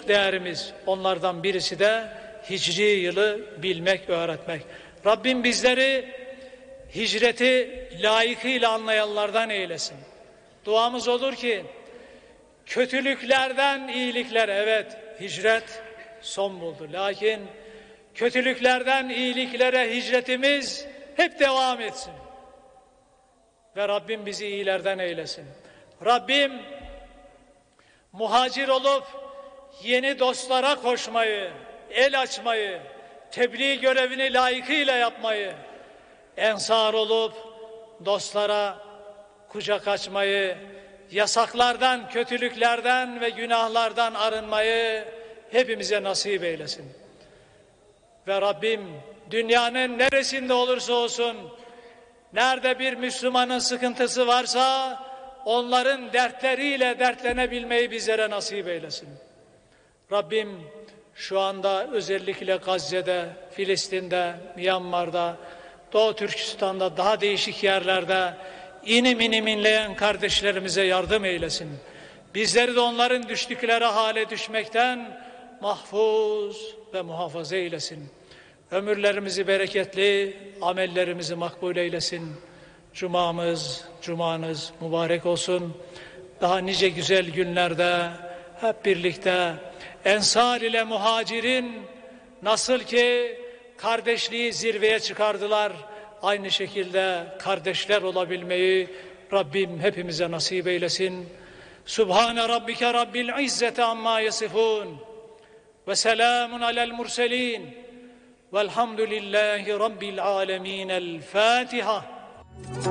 birçok değerimiz. Onlardan birisi de hicri yılı bilmek ve öğretmek. Rabbim bizleri hicreti layıkıyla anlayanlardan eylesin. Duamız olur ki kötülüklerden iyiliklere, evet hicret son buldu. Lakin kötülüklerden iyiliklere hicretimiz hep devam etsin. Ve Rabbim bizi iyilerden eylesin. Rabbim muhacir olup yeni dostlara koşmayı, el açmayı, tebliğ görevini layıkıyla yapmayı, ensar olup dostlara kucak açmayı, yasaklardan, kötülüklerden ve günahlardan arınmayı hepimize nasip eylesin. Ve Rabbim dünyanın neresinde olursa olsun, nerede bir Müslümanın sıkıntısı varsa onların dertleriyle dertlenebilmeyi bizlere nasip eylesin. Rabbim şu anda özellikle Gazze'de, Filistin'de, Myanmar'da, Doğu Türkistan'da, daha değişik yerlerde inim inim inleyen kardeşlerimize yardım eylesin. Bizleri de onların düştükleri hale düşmekten mahfuz ve muhafaza eylesin. Ömürlerimizi bereketli, amellerimizi makbul eylesin. Cumanız mübarek olsun. Daha nice güzel günlerde hep birlikte Ensar ile Muhacirin nasıl ki kardeşliği zirveye çıkardılar, aynı şekilde kardeşler olabilmeyi Rabbim hepimize nasip eylesin. Subhane rabbike rabbil izzeti amma yasifun ve selamun alel murselin velhamdülillahi rabbil alemin. El Fatiha.